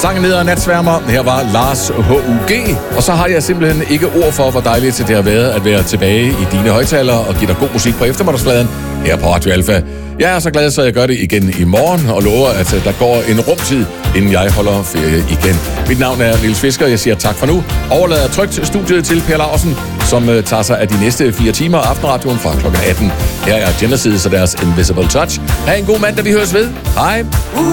Sangen hedder Natsværmer. Her var Lars H.U.G. Og så har jeg simpelthen ikke ord for, hvor dejligt det har været at være tilbage i dine højtalere og give dig god musik på eftermiddagsfladen her på Radio Alfa. Jeg er så glad, så jeg gør det igen i morgen og lover, at der går en rumtid, inden jeg holder ferie igen. Mit navn er Niels Fisker. Jeg siger tak for nu. Overlader trygt studiet til Per Larsen, som tager sig af de næste 4 timer af Aftenradioen fra kl. 18. Her er Genesis og deres Invisible Touch. Ha' en god mandag, vi høres ved. Hej.